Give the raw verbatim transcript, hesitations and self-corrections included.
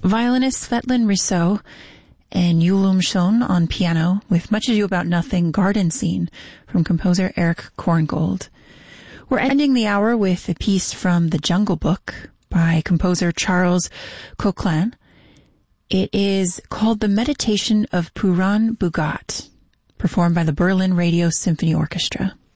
violinist Svetlin Risseau and Yulum Shon on piano with Much Ado About Nothing Garden Scene from composer Eric Korngold. We're ending the hour with a piece from The Jungle Book by composer Charles Coquelin. It is called The Meditation of Puran Bhugat, performed by the Berlin Radio Symphony Orchestra.